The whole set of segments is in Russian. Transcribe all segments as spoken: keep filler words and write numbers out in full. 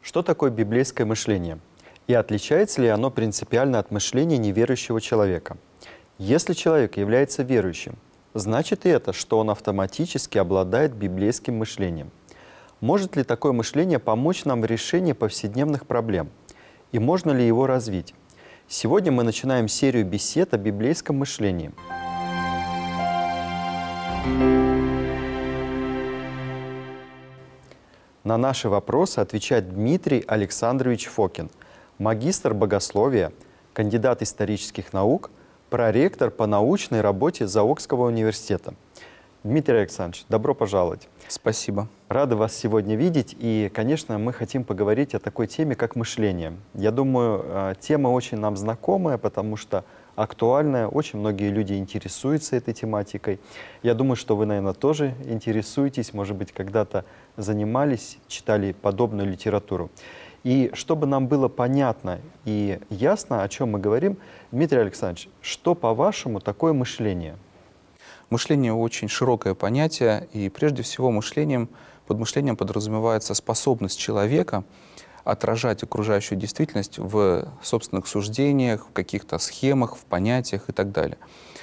Что такое библейское мышление? И отличается ли оно принципиально от мышления неверующего человека? Если человек является верующим, значит и это, что он автоматически обладает библейским мышлением. Может ли такое мышление помочь нам в решении повседневных проблем? И можно ли его развить? Сегодня мы начинаем серию бесед о библейском мышлении. На наши вопросы отвечает Дмитрий Александрович Фокин, магистр богословия, кандидат исторических наук, проректор по научной работе Заокского университета. Дмитрий Александрович, добро пожаловать. Спасибо. Рады вас сегодня видеть. И, конечно, мы хотим поговорить о такой теме, как мышление. Я думаю, тема очень нам знакомая, потому что актуальная. Очень многие люди интересуются этой тематикой. Я думаю, что вы, наверное, тоже интересуетесь, может быть, когда-то занимались, читали подобную литературу. И чтобы нам было понятно и ясно, о чем мы говорим, Дмитрий Александрович, что, по-вашему, такое мышление? Мышление очень широкое понятие, и прежде всего мышлением, под мышлением подразумевается способность человека отражать окружающую действительность в собственных суждениях, в каких-то схемах, в понятиях и так далее.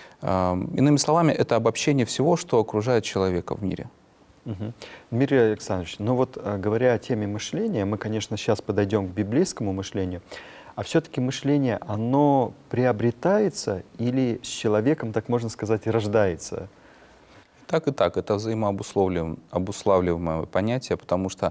Иными словами, это обобщение всего, что окружает человека в мире. Угу. Дмитрий Александрович, ну вот говоря о теме мышления, мы, конечно, сейчас подойдем к библейскому мышлению, а все-таки мышление, оно приобретается или с человеком, так можно сказать, рождается? Так и так, это взаимообуславливаемое понятие, потому что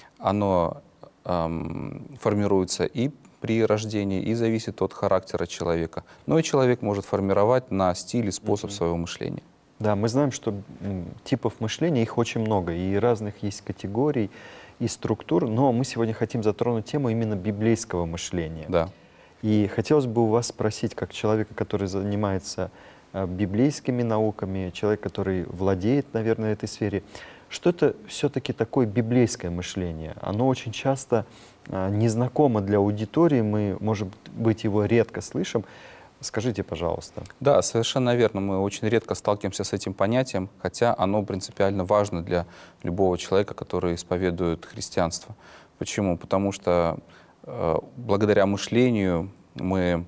оно эм, формируется и при рождении, и зависит от характера человека. Но и человек может формировать на стиль и способ mm-hmm. своего мышления. Да, мы знаем, что типов мышления, их очень много, и разных есть категорий, и структур, но мы сегодня хотим затронуть тему именно библейского мышления. Да. И хотелось бы у вас спросить, как человека, который занимается библейскими науками, человек, который владеет, наверное, этой сфере, что это все-таки такое библейское мышление? Оно очень часто незнакомо для аудитории, мы, может быть, его редко слышим. Скажите, пожалуйста. Да, совершенно верно. Мы очень редко сталкиваемся с этим понятием, хотя оно принципиально важно для любого человека, который исповедует христианство. Почему? Потому что э, благодаря мышлению мы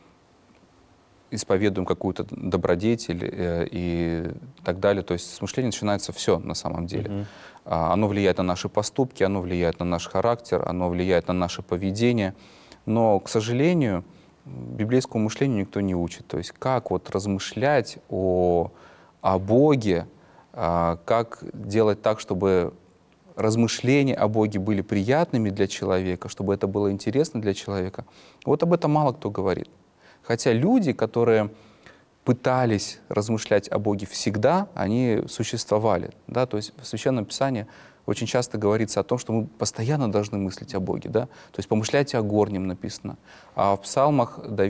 исповедуем какую-то добродетель э, и так далее. То есть с мышления начинается все на самом деле. Mm-hmm. а, оно влияет на наши поступки, оно влияет на наш характер, оно влияет на наше поведение. Но, к сожалению, библейскому мышлению никто не учит. То есть как вот размышлять о, о Боге, а, как делать так, чтобы размышления о Боге были приятными для человека, чтобы это было интересно для человека. Вот об этом мало кто говорит. Хотя люди, которые пытались размышлять о Боге всегда, они существовали. Да? То есть в Священном Писании очень часто говорится о том, что мы постоянно должны мыслить о Боге. Да? То есть «помышляйте о горнем» написано. А в псалмах Давид